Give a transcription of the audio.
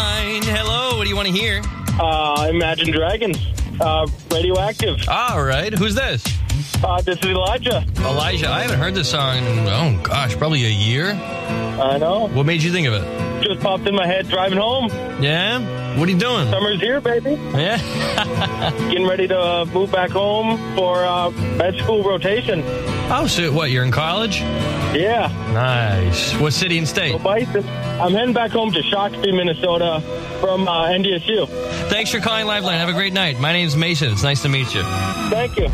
Hello, what do you want to hear? Imagine Dragons. Radioactive. All right, who's this? This is Elijah. Elijah, I haven't heard this song in, probably a year. I know. What made you think of it? Just popped in my head driving home. Yeah? What are you doing? Summer's here, baby. Yeah? Getting ready to move back home for med school rotation. Oh, so what, you're in college? Yeah. Nice. What city and state? Go Bison. I'm heading back home to Shakopee, Minnesota from NDSU. Thanks for calling Lifeline. Have a great night. My name's Mason. It's nice to meet you. Thank you.